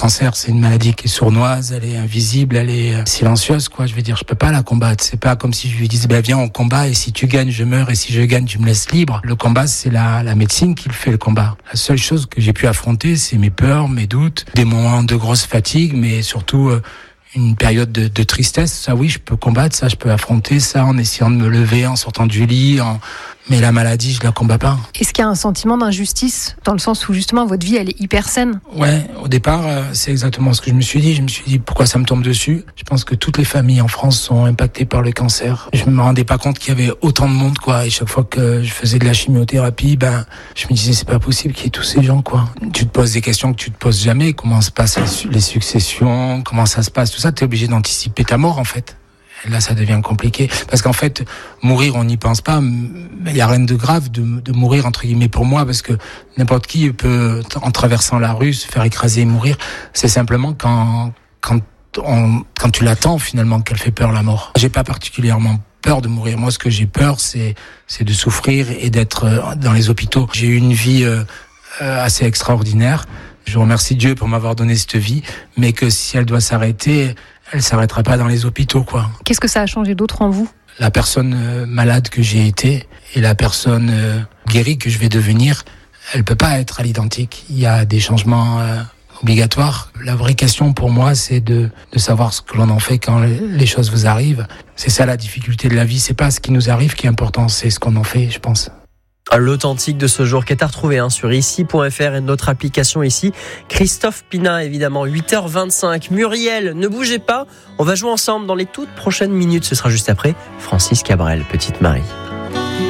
cancer, c'est une maladie qui est sournoise, elle est invisible, elle est silencieuse, quoi. Je veux dire, je peux pas la combattre. C'est pas comme si je lui disais, viens, on combat, et si tu gagnes, je meurs, et si je gagne, tu me laisses libre. Le combat, c'est la médecine qui le fait, le combat. La seule chose que j'ai pu affronter, c'est mes peurs, mes doutes, des moments de grosse fatigue, mais surtout, une période de tristesse. Ça, oui, je peux combattre ça, je peux affronter ça en essayant de me lever, en sortant du lit, mais la maladie, je la combats pas. Est-ce qu'il y a un sentiment d'injustice, dans le sens où justement votre vie, elle est hyper saine? Ouais, au départ, c'est exactement ce que je me suis dit. Je me suis dit, pourquoi ça me tombe dessus? Je pense que toutes les familles en France sont impactées par le cancer. Je me rendais pas compte qu'il y avait autant de monde, quoi. Et chaque fois que je faisais de la chimiothérapie, je me disais, c'est pas possible qu'il y ait tous ces gens, quoi. Tu te poses des questions que tu te poses jamais. Comment se passent les successions? Comment ça se passe? Tout ça, t'es obligé d'anticiper ta mort, en fait. Là, ça devient compliqué. Parce qu'en fait, mourir, on n'y pense pas. Il n'y a rien de grave de mourir, entre guillemets, pour moi, parce que n'importe qui peut, en traversant la rue, se faire écraser et mourir. C'est simplement quand tu l'attends, finalement, qu'elle fait peur, la mort. J'ai pas particulièrement peur de mourir. Moi, ce que j'ai peur, c'est de souffrir et d'être dans les hôpitaux. J'ai eu une vie assez extraordinaire. Je remercie Dieu pour m'avoir donné cette vie, mais que si elle doit s'arrêter, elle s'arrêtera pas dans les hôpitaux, quoi. Qu'est-ce que ça a changé d'autre en vous? La personne malade que j'ai été et la personne guérie que je vais devenir, elle peut pas être à l'identique. Il y a des changements obligatoires. La vraie question pour moi, c'est de savoir ce que l'on en fait quand les choses vous arrivent. C'est ça la difficulté de la vie. C'est pas ce qui nous arrive qui est important, c'est ce qu'on en fait, je pense. L'authentique de ce jour qui est à retrouver sur ici.fr et notre application ici. Christophe Pina, évidemment, 8h25. Muriel, ne bougez pas. On va jouer ensemble dans les toutes prochaines minutes. Ce sera juste après Francis Cabrel, Petite Marie.